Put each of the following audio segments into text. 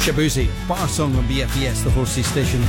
Shabuzi, Bar Song on BFES, the Horsey Station.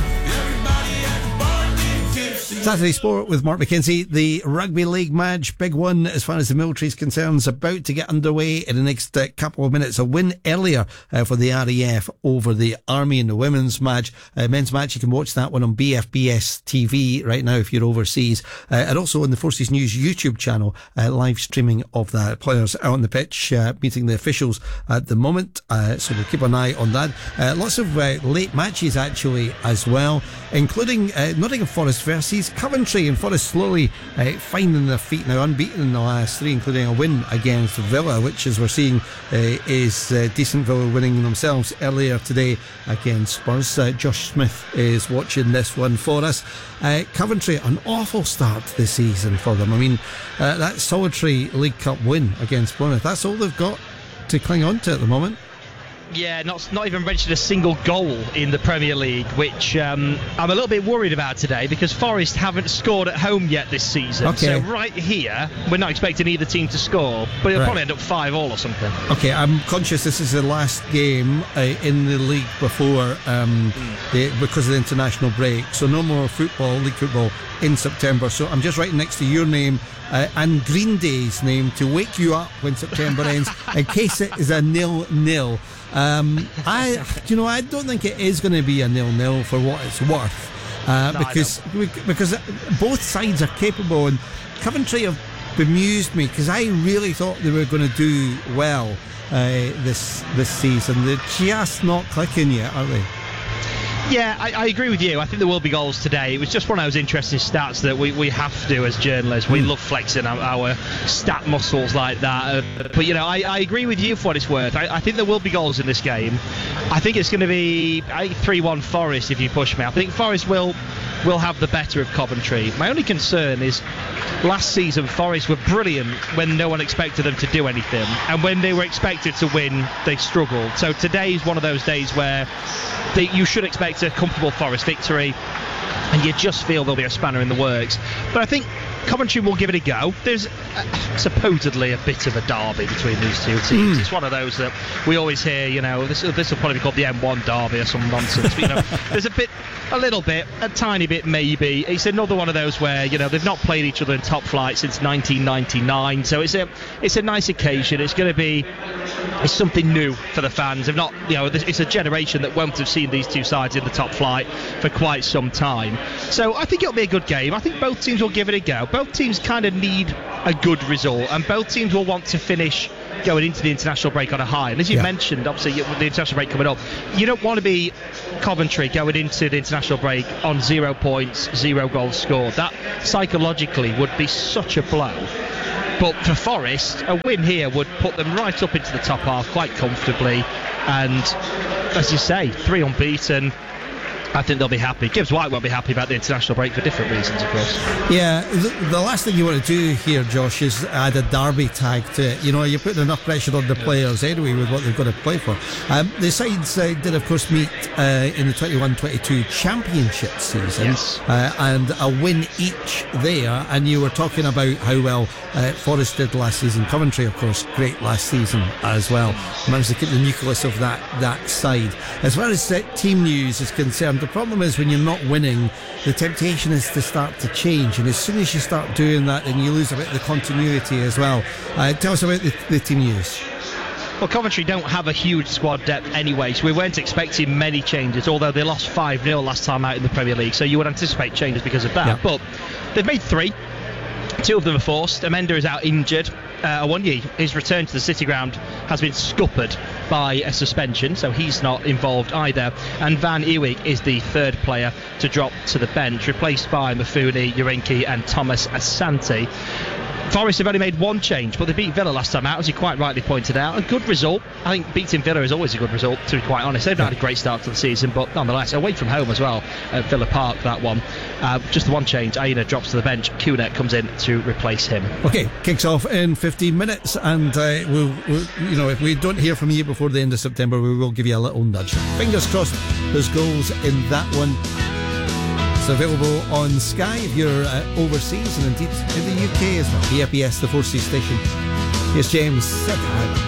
Saturday Sport with Mark McKenzie. The Rugby League match, big one as far as the military is concerned, is about to get underway in the next couple of minutes. A win earlier for the RAF over the Army in the women's match. Men's match, you can watch that one on BFBS TV right now if you're overseas. And also on the Forces News YouTube channel, live streaming of that. Players out on the pitch meeting the officials at the moment. So we'll keep an eye on that. Lots of late matches actually as well, including Nottingham Forest versus Coventry, and Forest slowly finding their feet now, unbeaten in the last three, including a win against Villa, which, as we're seeing, is decent. Villa winning themselves earlier today against Spurs. Josh Smith is watching this one for us. Coventry, an awful start this season for them. I mean, that solitary League Cup win against Bournemouth, that's all they've got to cling on to at the moment. Yeah, not even registered a single goal in the Premier League, which I'm a little bit worried about today because Forest haven't scored at home yet this season. Okay. So right here, we're not expecting either team to score, but it'll probably end up 5-5 or something. Okay, I'm conscious this is the last game in the league before because of the international break. So no more football, league football in September. So I'm just writing next to your name and Green Day's name to wake you up when September ends, in case it is a 0-0. I don't think it is going to be a 0-0 for what it's worth, because both sides are capable, and Coventry have bemused me because I really thought they were going to do well this season. They're just not clicking yet, are they? Yeah, I agree with you. I think there will be goals today. It was just one of those interesting stats that we have to do as journalists. We love flexing our stat muscles like that. But, I agree with you for what it's worth. I think there will be goals in this game. I think it's going to be 3-1 Forest if you push me. I think Forest will have the better of Coventry. My only concern is last season Forest were brilliant when no one expected them to do anything. And when they were expected to win, they struggled. So today is one of those days where you should expect a comfortable Forest victory, and you just feel there'll be a spanner in the works. But I think Coventry will give it a go. There's supposedly a bit of a derby between these two teams. It's one of those that we always hear, this will probably be called the M1 derby or some nonsense. But, there's a tiny bit maybe. It's another one of those where, they've not played each other in top flight since 1999. So it's a nice occasion. It's something new for the fans. It's a generation that won't have seen these two sides in the top flight for quite some time. So I think it'll be a good game. I think both teams will give it a go. Both teams kind of need a good result, and both teams will want to finish going into the international break on a high. And as you mentioned, obviously, with the international break coming up, you don't want to be Coventry going into the international break on 0 points, 0 goals scored. That psychologically would be such a blow. But for Forest, a win here would put them right up into the top half quite comfortably. And as you say, 3 unbeaten. I think they'll be happy. Gibbs White won't be happy about the international break for different reasons, of course. Yeah, the last thing you want to do here, Josh, is add a derby tag to it. You're putting enough pressure on the players anyway with what they've got to play for. The sides did, of course, meet in the 21-22 championship season, and a win each there. And you were talking about how well Forest did last season. Coventry, of course, great last season as well. Managed to keep the nucleus of that side. As far as team news is concerned, the problem is when you're not winning, the temptation is to start to change, and as soon as you start doing that, then you lose a bit of the continuity as well. Tell us about the team news. Well, Coventry don't have a huge squad depth anyway, so we weren't expecting many changes, although they lost 5-0 last time out in the Premier League, so you would anticipate changes because of that. Yeah. But they've made 3. 2 of them are forced. Amenda is out injured. Awonyi, his return to the City Ground has been scuppered by a suspension, so he's not involved either. And Van Ewig is the third player to drop to the bench, replaced by Mafuni, Urenki and Thomas Asante. Forest have only made 1 change, but they beat Villa last time out, as you quite rightly pointed out. A good result. I think beating Villa is always a good result, to be quite honest. They've not had a great start to the season, but nonetheless, away from home as well at Villa Park, that one. Just the 1 change. Aina drops to the bench. Kuna comes in to replace him. Okay, kicks off in 15 minutes, and we'll if we don't hear from you before the end of September, we will give you a little nudge. Fingers crossed there's goals in that one. It's available on Sky if you're overseas, and indeed in the UK as well. BFBS, the Forces Station. Here's James.